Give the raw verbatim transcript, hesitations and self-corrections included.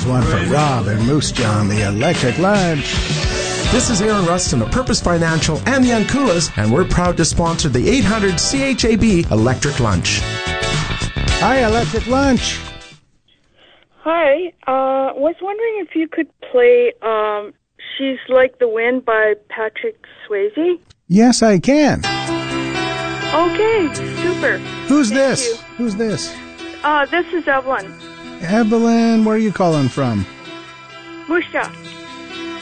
one for Rob and Moose Jaw on the Electric Lunch. This is Aaron Rustin of Purpose Financial and the Anculas, and we're proud to sponsor the eight hundred C H A B Electric Lunch. Hi, Electric Lunch. Hi. Uh, was wondering if you could play um, She's Like the Wind by Patrick Swayze? Yes, I can. Okay, super. Who's Thank this? you. Who's this? Uh, this is Evelyn. Evelyn, where are you calling from? Musha.